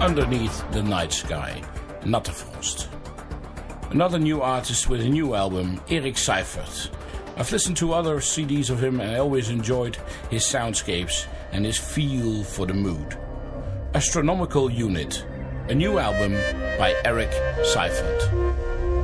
Underneath the Night Sky, Nattefrost. Another new artist with a new album, Erik Seifert. I've listened to other CDs of him and I always enjoyed his soundscapes and his feel for the mood. Astronomical Unit, a new album by Erik Seifert.